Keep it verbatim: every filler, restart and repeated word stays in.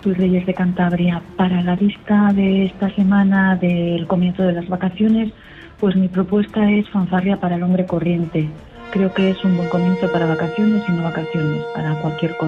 Bajo y Reyes de Cantabria. Para la vista de esta semana del comienzo de las vacaciones, pues mi propuesta es Fanfarria para el hombre corriente. Creo que es un buen comienzo para vacaciones y no vacaciones, para cualquier cosa.